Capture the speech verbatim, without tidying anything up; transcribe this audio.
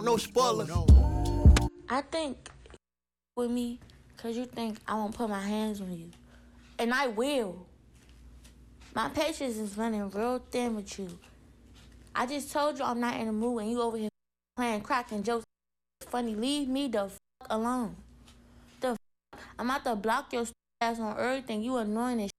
No spoilers. I think with me, cause you think I won't put my hands on you. And I will. My patience is running real thin with you. I just told you I'm not in the mood and you over here playing crack and jokes. Funny, leave me the fuck alone. The fuck? I'm about to block your ass on everything. You annoying as